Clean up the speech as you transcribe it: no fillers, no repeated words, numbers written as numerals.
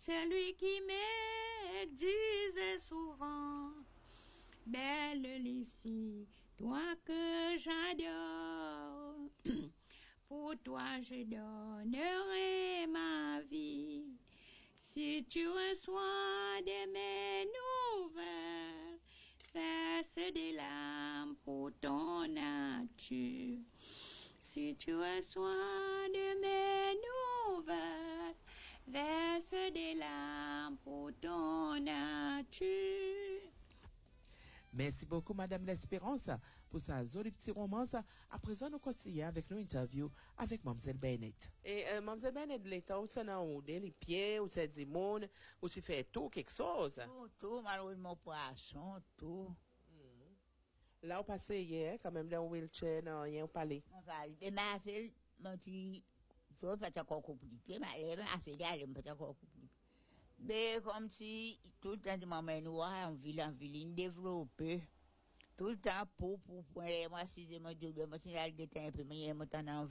C'est lui qui me disait souvent, belle Lucie, toi que j'adore, pour toi je donnerai ma vie. Si tu reçois de mes nouvelles, verse des larmes pour ton nature. Si tu reçois de mes nouvelles, verse des larmes pour ton nature. Merci beaucoup, Madame l'Espérance, pour sa jolie petite romance. À présent, nous continuons avec nos interviews avec Mademoiselle Bennett. Et Mademoiselle Bennett, l'état où c'est dans les pieds, où c'est du monde, où tu fais tout, quelque chose? Tout, malheureusement, poisson, tout. Là, on passait hier, quand même, dans le wheelchair, dans un palais. On va aller, mais c'est, mon petit, faut pas encore couper les pieds, mais c'est d'aller, pas encore couper les pieds. Mais comme si, tout le temps, je m'emmène en ville, développé. Tout le temps, pour, moi, si je me dis, je me suis allé déteindre un peu, mais je me